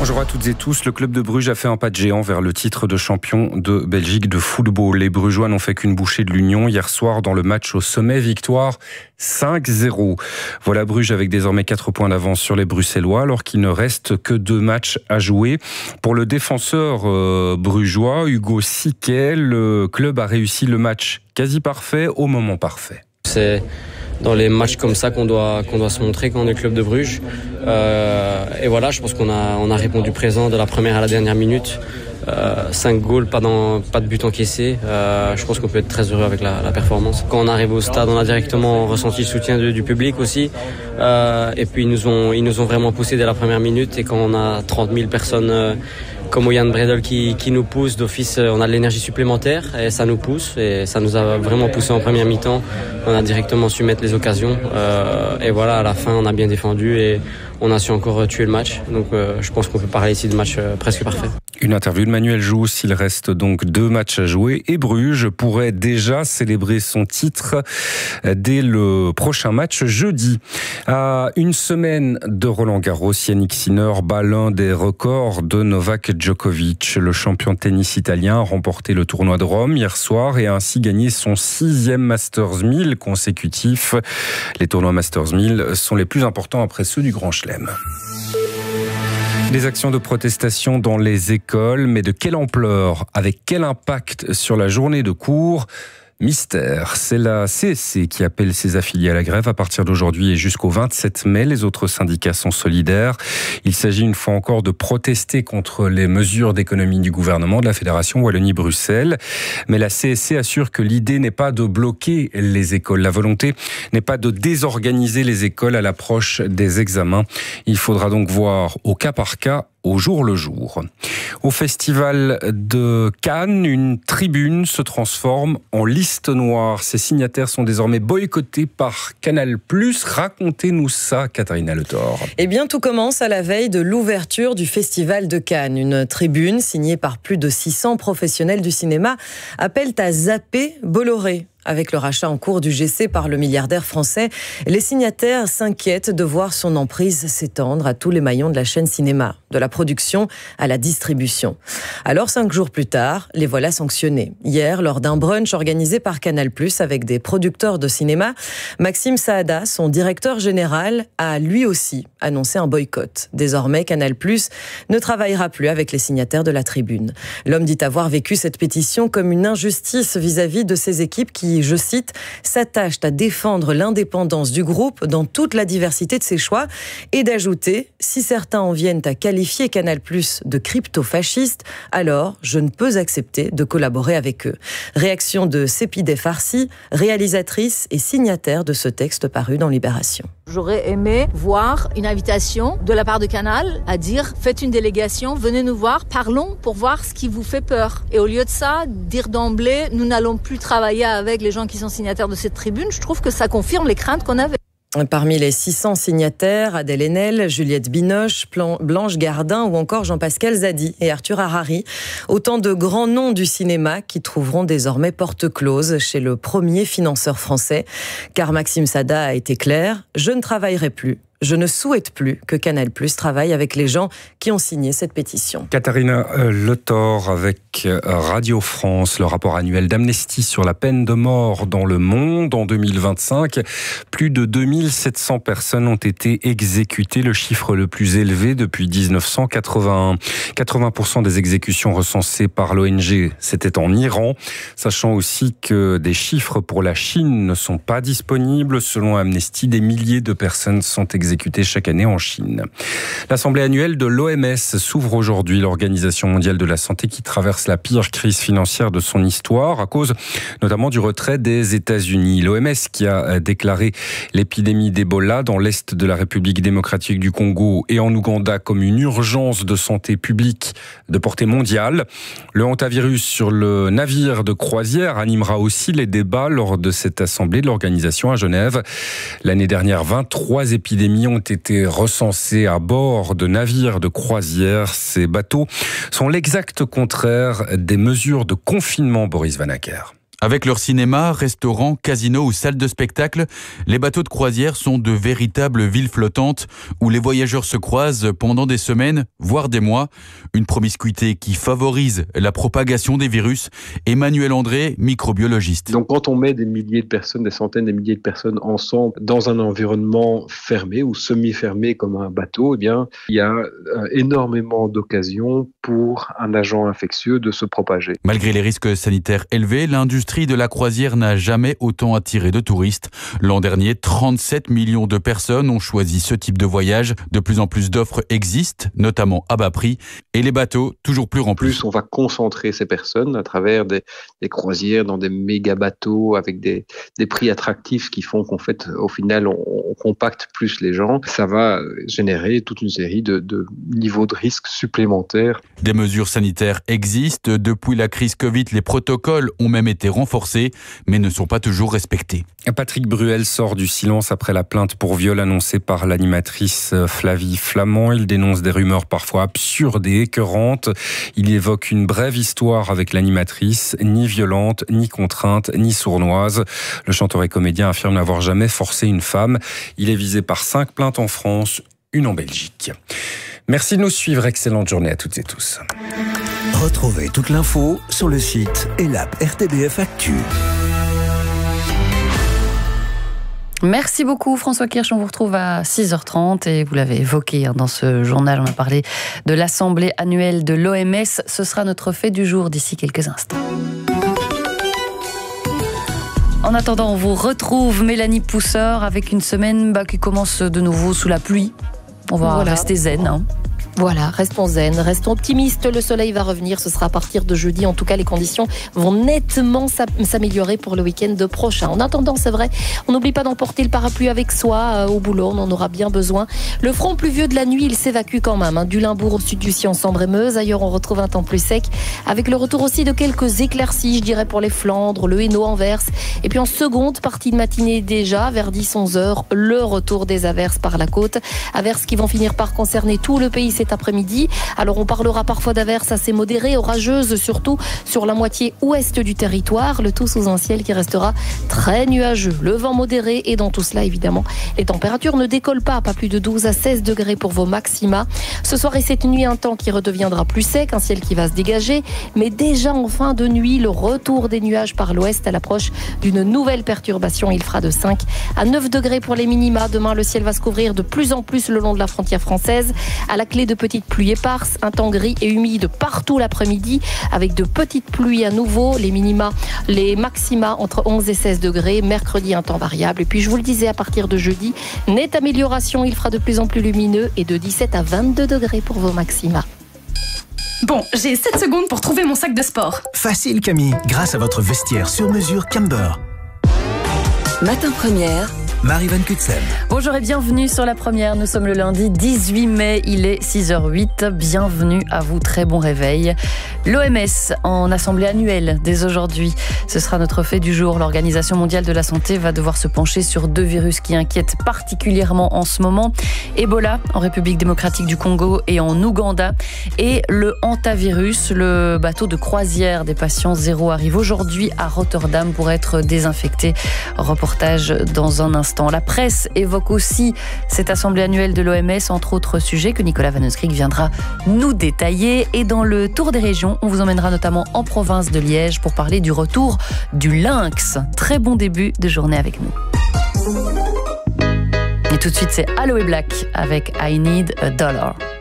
Bonjour à toutes et tous. Le club de Bruges a fait un pas de géant vers le titre de champion de Belgique de football. Les Brugeois n'ont fait qu'une bouchée de l'Union hier soir dans le match au sommet. Victoire 5-0. Voilà Bruges avec désormais 4 points d'avance sur les Bruxellois alors qu'il ne reste que 2 matchs à jouer. Pour le défenseur brugeois, Hugo Siquet, le club a réussi le match quasi parfait au moment parfait. C'est dans les matchs comme ça qu'on doit se montrer quand on est club de Bruges. Et voilà, je pense qu'on a répondu présent de la première à la dernière minute. 5 goals, pas de but encaissé. Je pense qu'on peut être très heureux avec la performance. Quand on arrive au stade, on a directement ressenti le soutien du public aussi. Et puis ils nous ont vraiment poussé dès la première minute. Et quand on a 30 000 personnes comme Jan Bredel qui nous pousse d'office, on a de l'énergie supplémentaire et ça nous pousse. Et ça nous a vraiment poussé en première mi-temps. On a directement su mettre les occasions. Et voilà, à la fin, on a bien défendu et on a su encore tuer le match. Donc je pense qu'on peut parler ici de match presque parfait. Une interview de Manuel Jousse. Il reste donc 2 matchs à jouer et Bruges pourrait déjà célébrer son titre dès le prochain match jeudi. À une semaine de Roland-Garros, Yannick Sinner bat l'un des records de Novak Djokovic. Le champion de tennis italien a remporté le tournoi de Rome hier soir et a ainsi gagné son 6e Masters 1000 consécutif. Les tournois Masters 1000 sont les plus importants après ceux du Grand Chelem. Des actions de protestation dans les écoles, mais de quelle ampleur, avec quel impact sur la journée de cours ? Mystère. C'est la CSC qui appelle ses affiliés à la grève à partir d'aujourd'hui et jusqu'au 27 mai. Les autres syndicats sont solidaires. Il s'agit une fois encore de protester contre les mesures d'économie du gouvernement de la Fédération Wallonie-Bruxelles. Mais la CSC assure que l'idée n'est pas de bloquer les écoles. La volonté n'est pas de désorganiser les écoles à l'approche des examens. Il faudra donc voir au cas par cas, au jour le jour. Au Festival de Cannes, une tribune se transforme en liste noire. Ses signataires sont désormais boycottés par Canal+. Racontez-nous ça, Katharina Le Thor. Eh bien, tout commence à la veille de l'ouverture du Festival de Cannes. Une tribune signée par plus de 600 professionnels du cinéma appelle à zapper Bolloré. Avec le rachat en cours du GC par le milliardaire français, les signataires s'inquiètent de voir son emprise s'étendre à tous les maillons de la chaîne cinéma, de la production à la distribution. Alors, 5 jours plus tard, les voilà sanctionnés. Hier, lors d'un brunch organisé par Canal+, avec des producteurs de cinéma, Maxime Saada, son directeur général, a lui aussi annoncé un boycott. Désormais, Canal+ ne travaillera plus avec les signataires de la tribune. L'homme dit avoir vécu cette pétition comme une injustice vis-à-vis de ses équipes qui, je cite, s'attachent à défendre l'indépendance du groupe dans toute la diversité de ses choix, et d'ajouter, si certains en viennent à qualifier Canal+ de crypto-fasciste, alors je ne peux accepter de collaborer avec eux. Réaction de Sepideh Farsi, réalisatrice et signataire de ce texte paru dans Libération. J'aurais aimé voir une invitation de la part de Canal à dire faites une délégation, venez nous voir, parlons pour voir ce qui vous fait peur. Et au lieu de ça, dire d'emblée nous n'allons plus travailler avec les gens qui sont signataires de cette tribune, je trouve que ça confirme les craintes qu'on avait. Parmi les 600 signataires, Adèle Haenel, Juliette Binoche, Blanche Gardin ou encore Jean-Pascal Zadi et Arthur Harari. Autant de grands noms du cinéma qui trouveront désormais porte close chez le premier financeur français. Car Maxime Saada a été clair, je ne travaillerai plus. Je ne souhaite plus que Canal+ travaille avec les gens qui ont signé cette pétition. Katharina Le Thor avec Radio France, le rapport annuel d'Amnesty sur la peine de mort dans le monde en 2025. Plus de 2700 personnes ont été exécutées, le chiffre le plus élevé depuis 1981. 80% des exécutions recensées par l'ONG, c'était en Iran. Sachant aussi que des chiffres pour la Chine ne sont pas disponibles. Selon Amnesty, des milliers de personnes sont exécutées chaque année en Chine. L'Assemblée annuelle de l'OMS s'ouvre aujourd'hui, l'Organisation mondiale de la santé qui traverse la pire crise financière de son histoire à cause notamment du retrait des États-Unis. L'OMS qui a déclaré l'épidémie d'Ebola dans l'est de la République démocratique du Congo et en Ouganda comme une urgence de santé publique de portée mondiale. Le hantavirus sur le navire de croisière animera aussi les débats lors de cette assemblée de l'organisation à Genève. L'année dernière, 23 épidémies ont été recensés à bord de navires de croisière. Ces bateaux sont l'exact contraire des mesures de confinement, Boris Vanacker. Avec leur cinéma, restaurants, casinos ou salles de spectacle, les bateaux de croisière sont de véritables villes flottantes où les voyageurs se croisent pendant des semaines, voire des mois. Une promiscuité qui favorise la propagation des virus. Emmanuel André, microbiologiste. Donc quand on met des milliers de personnes, des centaines de milliers de personnes ensemble dans un environnement fermé ou semi-fermé comme un bateau, eh bien, il y a énormément d'occasions pour un agent infectieux de se propager. Malgré les risques sanitaires élevés, l'industrie de la croisière n'a jamais autant attiré de touristes. L'an dernier, 37 millions de personnes ont choisi ce type de voyage. De plus en plus d'offres existent, notamment à bas prix, et les bateaux toujours plus remplis. Plus on va concentrer ces personnes à travers des croisières dans des méga bateaux avec des prix attractifs qui font qu'en fait, au final, on compacte plus les gens. Ça va générer toute une série de niveaux de risque supplémentaires. Des mesures sanitaires existent. Depuis la crise Covid, les protocoles ont même été renforcés, mais ne sont pas toujours respectés. Patrick Bruel sort du silence après la plainte pour viol annoncée par l'animatrice Flavie Flament. Il dénonce des rumeurs parfois absurdes et écœurantes. Il évoque une brève histoire avec l'animatrice, ni violente, ni contrainte, ni sournoise. Le chanteur et comédien affirme n'avoir jamais forcé une femme. Il est visé par 5 plaintes en France, une en Belgique. Merci de nous suivre. Excellente journée à toutes et tous. Retrouvez toute l'info sur le site et l'app RTBF Actu. Merci beaucoup François Kirsch, on vous retrouve à 6h30 et vous l'avez évoqué dans ce journal, on a parlé de l'Assemblée annuelle de l'OMS, ce sera notre fait du jour d'ici quelques instants. En attendant, on vous retrouve Mélanie Pousseur avec une semaine qui commence de nouveau sous la pluie. On va rester zen. Voilà, restons zen, restons optimistes, le soleil va revenir, ce sera à partir de jeudi, en tout cas les conditions vont nettement s'améliorer pour le week-end prochain. En attendant, c'est vrai, on n'oublie pas d'emporter le parapluie avec soi au boulot, on en aura bien besoin. Le front pluvieux de la nuit, il s'évacue quand même, du Limbourg au sud du Sion, Sambre et Meuse. Ailleurs, on retrouve un temps plus sec, avec le retour aussi de quelques éclaircies, je dirais pour les Flandres, le Hainaut, Anvers. Et puis en seconde partie de matinée déjà, vers 10-11h, le retour des averses par la côte. Averses qui vont finir par concerner tout le pays cet après-midi. Alors on parlera parfois d'averses assez modérées, orageuses, surtout sur la moitié ouest du territoire, le tout sous un ciel qui restera très nuageux. Le vent modéré et dans tout cela, évidemment, les températures ne décollent pas plus de 12 à 16 degrés pour vos maxima. Ce soir et cette nuit, un temps qui redeviendra plus sec, un ciel qui va se dégager, mais déjà en fin de nuit, le retour des nuages par l'ouest à l'approche d'une nouvelle perturbation. Il fera de 5 à 9 degrés pour les minima. Demain, le ciel va se couvrir de plus en plus le long de la frontière française. À la clé de petites pluies éparses, un temps gris et humide partout l'après-midi, avec de petites pluies à nouveau. Les minima, les maxima entre 11 et 16 degrés. Mercredi, un temps variable. Et puis, je vous le disais, à partir de jeudi, nette amélioration. Il fera de plus en plus lumineux et de 17 à 22 degrés pour vos maxima. Bon, j'ai 7 secondes pour trouver mon sac de sport. Facile Camille, grâce à votre vestiaire sur mesure Camber. Matin Première, Marie Van Kutsen. Bonjour et bienvenue sur La Première. Nous sommes le lundi 18 mai, il est 6h08. Bienvenue à vous, très bon réveil. L'OMS en assemblée annuelle dès aujourd'hui. Ce sera notre fait du jour. L'Organisation mondiale de la santé va devoir se pencher sur 2 virus qui inquiètent particulièrement en ce moment. Ebola en République démocratique du Congo et en Ouganda. Et le hantavirus, le bateau de croisière des patients zéro arrive aujourd'hui à Rotterdam pour être désinfecté. Reportage dans un instant. La presse évoque aussi cette assemblée annuelle de l'OMS, entre autres sujets que Nicolas Van Heusgrick viendra nous détailler. Et dans le tour des régions, on vous emmènera notamment en province de Liège pour parler du retour du lynx. Très bon début de journée avec nous. Et tout de suite, c'est Aloe Black avec I Need a Dollar.